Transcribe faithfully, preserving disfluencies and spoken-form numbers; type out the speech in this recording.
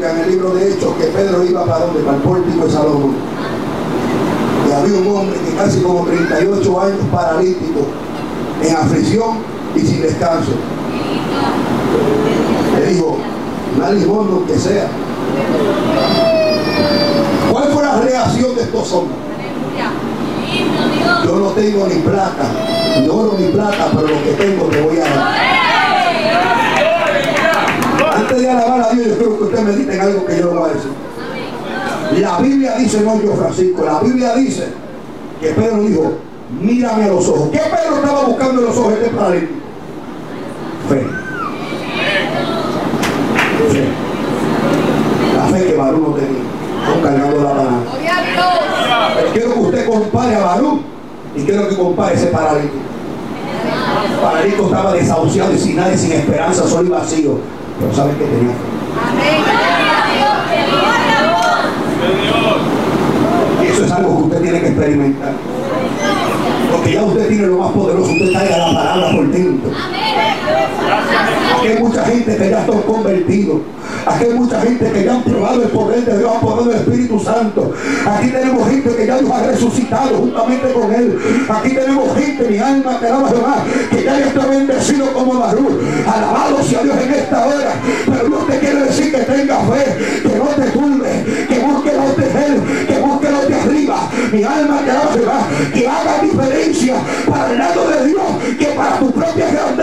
explica en el libro de Hechos que Pedro iba para donde, para el pórtico de Salomón. Y había un hombre que casi como treinta y ocho años paralítico, en aflicción y sin descanso. Le dijo, una limón lo que sea. ¿Cuál fue la reacción de estos hombres? Yo no tengo ni plata, ni oro ni plata, pero lo que tengo te voy a dar. Antes de alabar a Dios, yo creo que usted medite en algo que yo no voy a decir. La Biblia dice, no yo Francisco, la Biblia dice que Pedro dijo, mírame a los ojos. ¿Qué Pedro estaba buscando en los ojos de este paralítico? Fe. Fe. La fe que Barú no tenía. Están cargando la palabra. Quiero que usted compare a Barú y quiero que compare ese paralítico. El paralítico estaba desahuciado y sin nadie, sin esperanza, solo y vacío. Pero ¿saben qué tenía fe? Y eso es algo que usted tiene que experimentar. Porque ya usted tiene lo más poderoso, usted traiga la palabra por dentro. Aquí hay mucha gente que ya están convertidos. Aquí hay mucha gente que ya han probado el poder de Dios, han probado el Espíritu Santo. Aquí tenemos gente que ya Dios ha resucitado juntamente con Él. Aquí tenemos gente, mi alma que alaba a Jehová, que ya está bendecido como Barú. Alabado sea Dios en esta hora. Pero Dios te quiere decir que tenga fe, que no te turbe, que busque los de Él, que busque los de arriba. Mi alma que alaba a Jehová, que haga diferencia para el lado de Dios, que para tu propia grandeza.